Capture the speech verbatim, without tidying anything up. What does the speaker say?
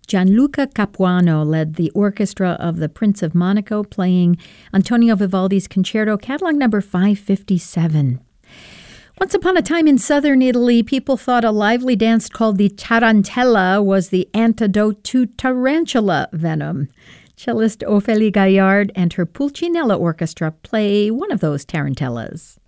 Gianluca Capuano led the orchestra of the Prince of Monaco playing Antonio Vivaldi's Concerto, catalog number five fifty-seven. Once upon a time in southern Italy, people thought a lively dance called the tarantella was the antidote to tarantula venom. Cellist Ophélie Gaillard and her Pulcinella Orchestra play one of those tarantellas.